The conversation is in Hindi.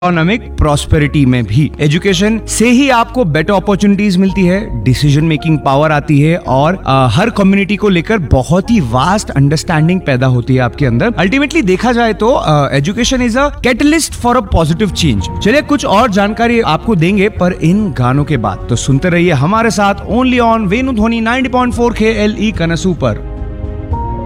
इकोनॉमिक प्रॉस्पेरिटी में भी। एजुकेशन से ही आपको बेटर अपॉर्चुनिटीज मिलती है, डिसीजन मेकिंग पावर आती है और हर कम्युनिटी को लेकर बहुत ही वास्ट अंडरस्टैंडिंग पैदा होती है आपके अंदर। अल्टीमेटली देखा जाए तो education is a catalyst for a positive change. चलिए कुछ और जानकारी आपको देंगे पर इन गानों के बाद, तो सुनते रहिए हमारे साथ ओनली ऑन वेणु ध्वनि 90.4 KLE कनसू पर।